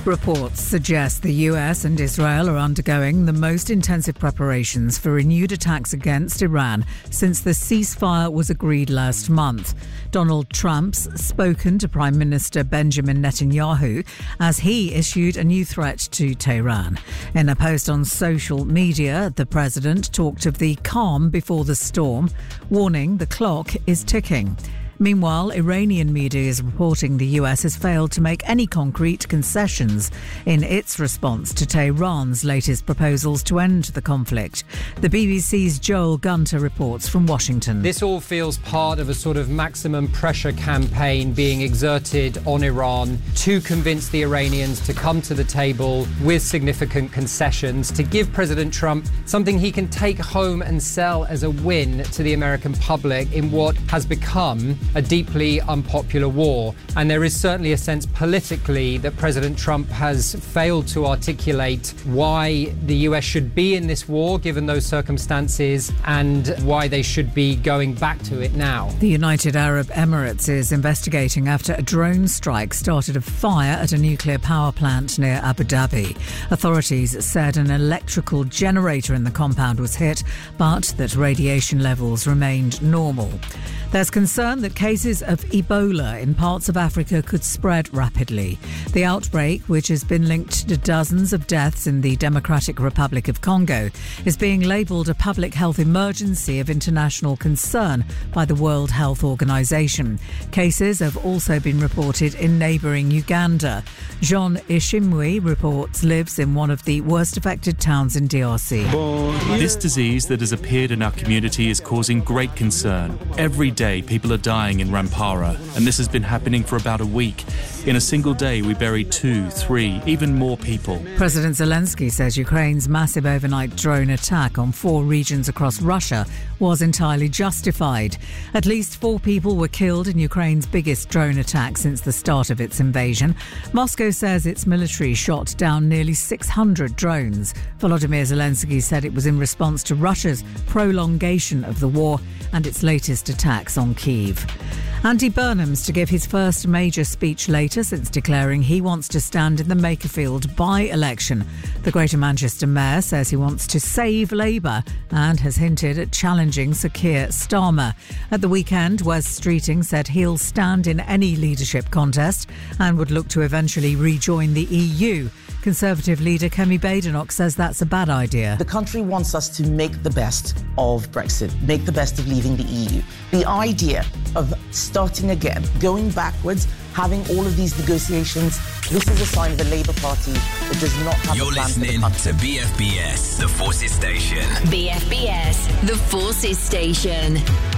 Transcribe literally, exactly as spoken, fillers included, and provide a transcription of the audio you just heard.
Reports suggest the U S and Israel are undergoing the most intensive preparations for renewed attacks against Iran since the ceasefire was agreed last month. Donald Trump's spoken to Prime Minister Benjamin Netanyahu as he issued a new threat to Tehran. In a post on social media, the president talked of the calm before the storm, warning the clock is ticking. Meanwhile, Iranian media is reporting the U S has failed to make any concrete concessions in its response to Tehran's latest proposals to end the conflict. The B B C's Joel Gunter reports from Washington. This all feels part of a sort of maximum pressure campaign being exerted on Iran to convince the Iranians to come to the table with significant concessions, to give President Trump something he can take home and sell as a win to the American public in what has become a deeply unpopular war. And there is certainly a sense politically that President Trump has failed to articulate why the U S should be in this war, given those circumstances, and why they should be going back to it now. The United Arab Emirates is investigating after a drone strike started a fire at a nuclear power plant near Abu Dhabi. Authorities said an electrical generator in the compound was hit, but that radiation levels remained normal. There's concern that cases of Ebola in parts of Africa could spread rapidly. The outbreak, which has been linked to dozens of deaths in the Democratic Republic of Congo, is being labelled a public health emergency of international concern by the World Health Organization. Cases have also been reported in neighbouring Uganda. Jean Ishimwe reports lives in one of the worst affected towns in D R C. This disease that has appeared in our community is causing great concern. Every day people are dying in Rampara, and this has been happening for about a week. In a single day, we buried two, three, even more people. President Zelensky says Ukraine's massive overnight drone attack on four regions across Russia was entirely justified. At least four people were killed in Ukraine's biggest drone attack since the start of its invasion. Moscow says its military shot down nearly six hundred drones. Volodymyr Zelensky said it was in response to Russia's prolongation of the war and its latest attacks on Kyiv. Andy Burnham's to give his first major speech later since declaring he wants to stand in the Makerfield by-election. The Greater Manchester Mayor says he wants to save Labour and has hinted at challenging Sir Keir Starmer. At the weekend, Wes Streeting said he'll stand in any leadership contest and would look to eventually rejoin the E U. Conservative leader Kemi Badenoch says that's a bad idea. The country wants us to make the best of Brexit, make the best of leaving the E U. The idea of starting again, going backwards, having all of these negotiations, this is a sign of the Labour Party that does not have You're a plan listening for the country. to B F B S, the Forces Station. B F B S, the Forces Station.